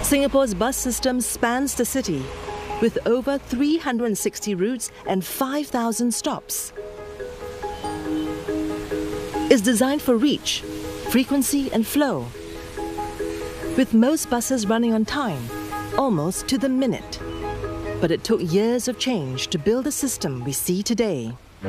Singapore's bus system spans the city with over 360 routes and 5,000 stops. It's designed for reach, frequency and flow, with most buses running on time, almost to the minute. But it took years of change to build the system we see today.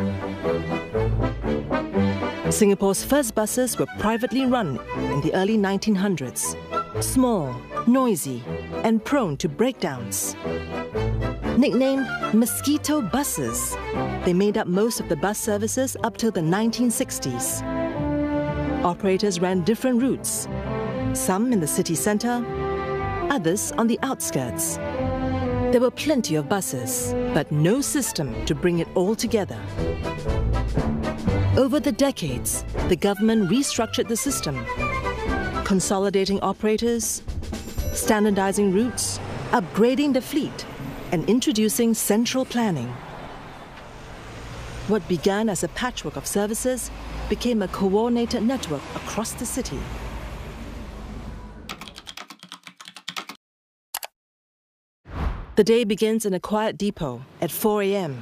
Singapore's first buses were privately run in the early 1900s. Small, noisy, and prone to breakdowns. Nicknamed mosquito buses, they made up most of the bus services up till the 1960s. Operators ran different routes, some in the city centre, others on the outskirts. There were plenty of buses, but no system to bring it all together. Over the decades, the government restructured the system, consolidating operators, standardizing routes, upgrading the fleet, and introducing central planning. What began as a patchwork of services became a coordinated network across the city. The day begins in a quiet depot at 4 a.m.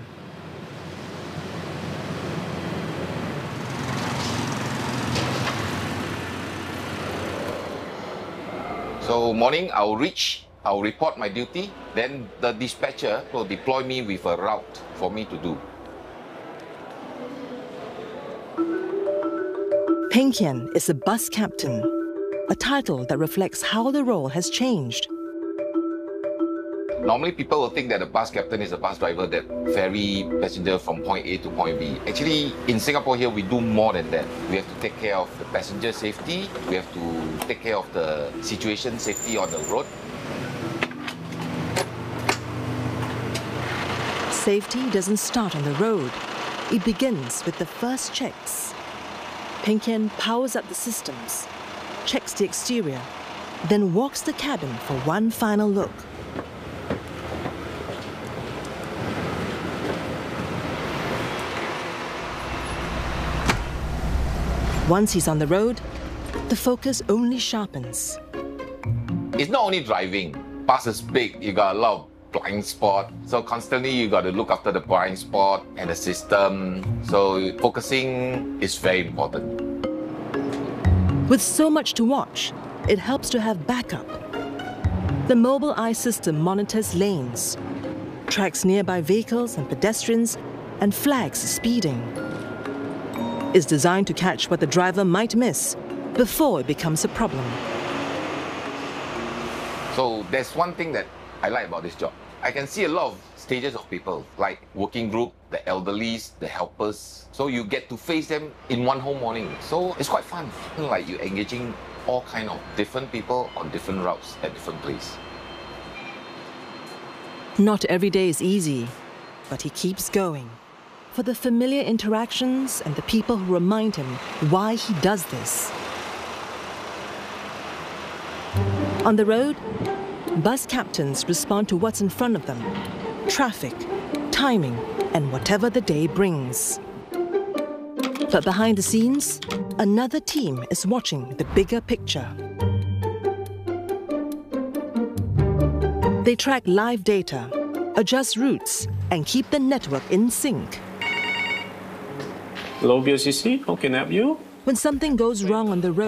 So morning, I'll report my duty, then the dispatcher will deploy me with a route for me to do. Peng Kian is a bus captain, a title that reflects how the role has changed. Normally people will think that a bus captain is a bus driver that ferry passenger from point A to point B. Actually, in Singapore here, we do more than that. We have to take care of the passenger safety. We have to take care of the situation safety on the road. Safety doesn't start on the road. It begins with the first checks. Peng Kian powers up the systems, checks the exterior, then walks the cabin for one final look. Once he's on the road, the focus only sharpens. It's not only driving. Bus is big, you got a lot of blind spot. So constantly you got to look after the blind spot and the system. So focusing is very important. With so much to watch, it helps to have backup. The mobile eye system monitors lanes, tracks nearby vehicles and pedestrians, and flags speeding. It's designed to catch what the driver might miss before it becomes a problem. So there's one thing that I like about this job. I can see a lot of stages of people, like working group, the elderlies, the helpers. So you get to face them in one whole morning. So it's quite fun. Like you're engaging all kind of different people on different routes at different places. Not every day is easy, but he keeps going. For the familiar interactions and the people who remind him why he does this. On the road, bus captains respond to what's in front of them, traffic, timing, and whatever the day brings. But behind the scenes, another team is watching the bigger picture. They track live data, adjust routes, and keep the network in sync. Hello, BOCC, how can I help you? When something goes wrong on the road,